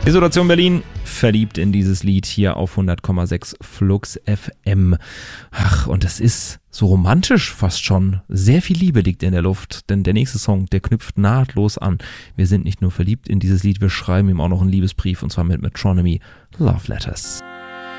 Isolation Berlin, verliebt in dieses Lied hier auf 100,6 Flux FM. Ach, und es ist so romantisch fast schon. Sehr viel Liebe liegt in der Luft, denn der nächste Song, der knüpft nahtlos an. Wir sind nicht nur verliebt in dieses Lied, wir schreiben ihm auch noch einen Liebesbrief, und zwar mit Metronomy Love Letters.